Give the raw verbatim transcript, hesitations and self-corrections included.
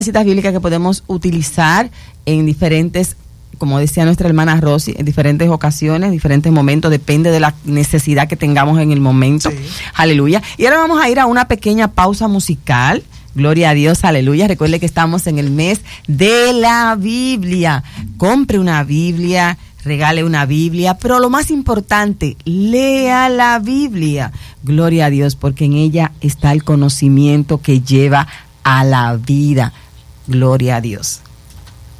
citas bíblicas que podemos utilizar en diferentes, como decía nuestra hermana Rosy, en diferentes ocasiones, diferentes momentos, depende de la necesidad que tengamos en el momento. Sí. Aleluya. Y ahora vamos a ir a una pequeña pausa musical. Gloria a Dios, aleluya. Recuerde que estamos en el mes de la Biblia. Compre una Biblia, regale una Biblia, pero lo más importante, lea la Biblia. Gloria a Dios, porque en ella está el conocimiento que lleva a la vida. Gloria a Dios.